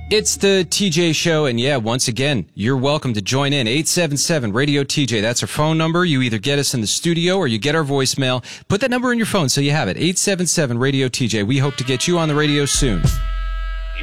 It's the TJ Show, and yeah, once again, you're welcome to join in. 877-RADIO-TJ. That's our phone number. You either get us in the studio or you get our voicemail. Put that number in your phone so you have it. 877-RADIO-TJ. We hope to get you on the radio soon.